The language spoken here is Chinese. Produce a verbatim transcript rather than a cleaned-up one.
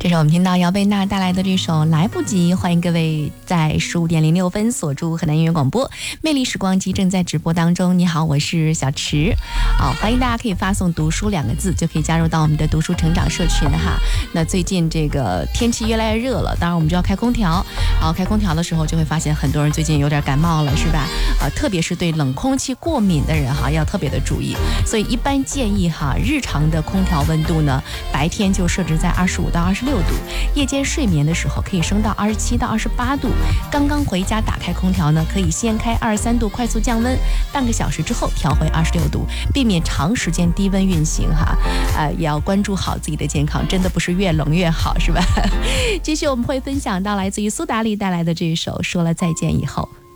这是我们听到姚贝娜带来的这首《来不及》，欢迎各位在十五点零六分锁住河南音乐广播，魅力时光机正在直播当中。你好，我是小池。好，欢迎大家可以发送读书两个字就可以加入到我们的读书成长社群哈。那最近这个天气越来越热了，当然我们就要开空调，然后开空调的时候就会发现很多人最近有点感冒了，是吧？呃，特别是对冷空气过敏的人哈，要特别的注意。所以一般建议哈，日常的空调温度呢，白天就设置在二十五到二十六度，夜间睡眠的时候可以升到二十七到二十八度。刚刚回家打开空调呢，可以先开二十三度，快速降温，半个小时之后调回二十六度，避免长时间低温运行哈。呃，也要关注好自己的健康，真的不是越冷越好，是吧？继续我们会分享到来自于苏打绿带来的这一首《说了再见以后》。